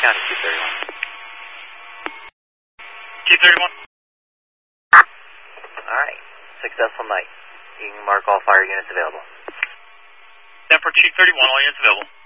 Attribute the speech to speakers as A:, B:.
A: County 231.
B: T31.
A: Alright, successful night. You can mark all fire units available.
B: Then for T31, all units available.